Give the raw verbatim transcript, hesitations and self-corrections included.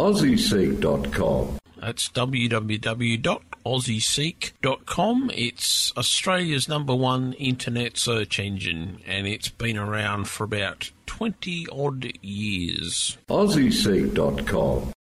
aussie seek dot com. That's w w w dot aussie seek dot com. It's Australia's number one internet search engine, and it's been around for about twenty odd years. aussie seek dot com.